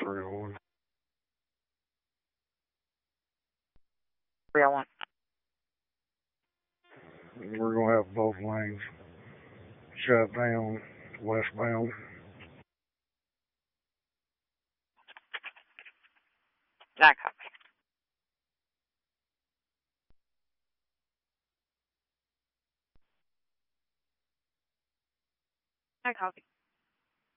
301. 301. We're going to have both lanes shut down westbound. I copy. I copy.